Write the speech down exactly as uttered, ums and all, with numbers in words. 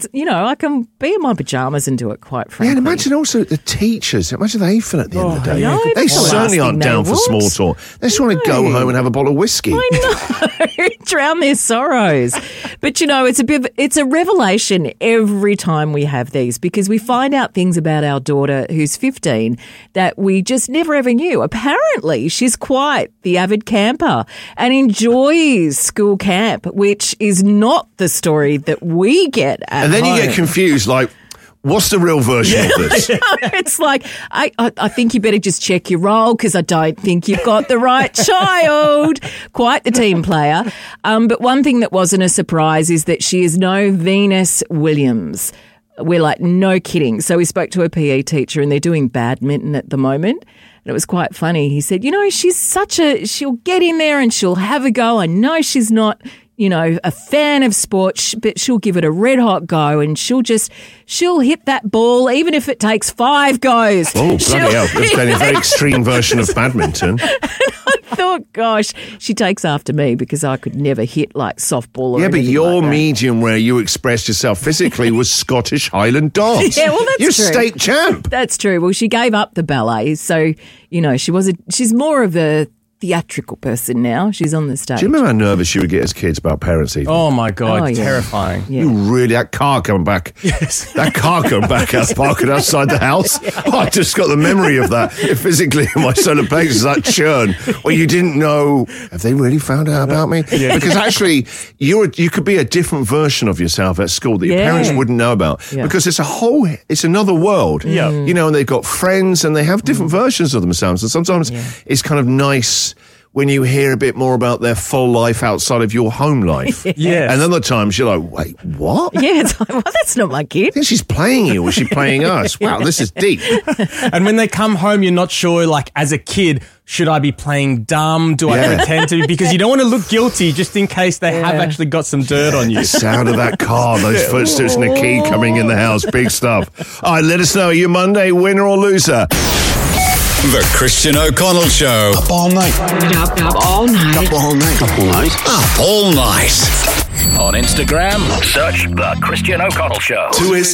you know, I can be in my pajamas and do it, quite frankly. Yeah, and imagine also the teachers. Imagine they feel at the end of the day. no, they that's the certainly last aren't thing down they for small want. talk. They just want to go home and have a bottle of whiskey. I know, drown their sorrows. But, you know, it's a bit, of- it's a revelation every time we have these, because we find out things about our daughter who's fifteen that we just never ever knew. Apparently, she's quite the avid camper and enjoys school camp, which is not the story that we get at And then you home. get confused, like, what's the real version of this? It's like, I, I, I think you better just check your role, because I don't think you've got the right child. Quite the team player. Um, but one thing that wasn't a surprise is that she is no Venus Williams. We're like, no kidding. So we spoke to a P E teacher, and they're doing badminton at the moment. And it was quite funny. He said, you know, she's such a, she'll get in there and she'll have a go. I know she's not, you know, a fan of sport, sh- but she'll give it a red hot go, and she'll just, she'll hit that ball even if it takes five goes. Oh, She'll- bloody hell. That's a very extreme version of badminton. I thought, gosh, she takes after me, because I could never hit like softball or Yeah, but anything your like that. medium where you expressed yourself physically was Scottish Highland dance. Yeah, well, that's You're true. state champ. That's true. Well, she gave up the ballet, so, you know, she was a, she's more of a theatrical person now. She's on the stage. Do you remember how nervous you would get as kids about parents evening? Oh, my God. Oh, yeah. Terrifying. Yeah. You really, that car coming back. Yes. That car coming back out, parking outside the house. Oh, I just got the memory of that physically in my solar plexus, that churn where you didn't know, have they really found out about me? Yeah. Because actually, you're, you could be a different version of yourself at school that your Yeah. parents wouldn't know about. Yeah. Because it's a whole, it's another world. Yeah. You know, and they've got friends and they have different versions of themselves. And sometimes it's kind of nice when you hear a bit more about their full life outside of your home life. Yes. And other times you're like, wait, what? Yeah, it's like, well, that's not my kid. I think she's playing you, or is she playing us? Wow, this is deep. And when they come home, you're not sure, like, as a kid, should I be playing dumb? Do I Yeah. pretend to be? Because you don't want to look guilty just in case they have Yeah. actually got some dirt on you. The sound of that car, those footsteps and the key coming in the house, big stuff. All right, let us know, are you Monday winner or loser? The Christian O'Connell Show. Up all night. Up, up all night. Up all night. Up all night. Up all night. On Instagram, search The Christian O'Connell Show. To his